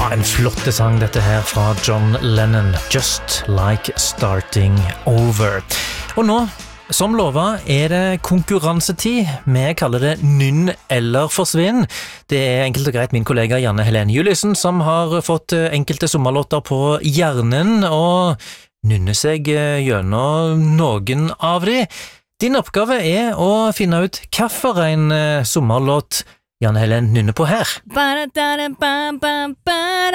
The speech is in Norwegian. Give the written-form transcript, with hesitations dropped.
En flotte sang dette her fra John Lennon, Just Like Starting Over. Og nå, som lovet, det konkurransetid. Vi kaller det Nynn eller forsvinn. Det enkelt og greit min kollega Janne Helene Juliussen som har fått enkelte sommerlåter på hjernen og nynne seg gjennom noen av de. Din oppgave å finne ut hva for en sommerlåt Janne Helene nynner på her.